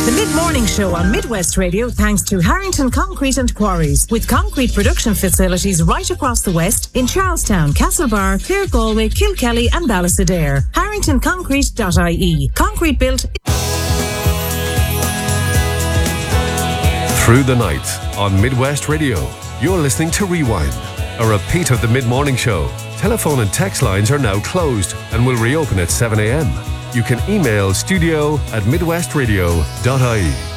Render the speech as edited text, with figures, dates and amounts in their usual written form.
The Mid-Morning Show on Midwest Radio thanks to Harrington Concrete and Quarries, with concrete production facilities right across the West in Charlestown, Castlebar, Clare, Galway, Kilkelly and Ballysadare. HarringtonConcrete.ie. Concrete built... Through the night on Midwest Radio, you're listening to Rewind, a repeat of the Mid-Morning Show. Telephone and text lines are now closed and will reopen at 7 a.m. You can email studio@midwestradio.ie.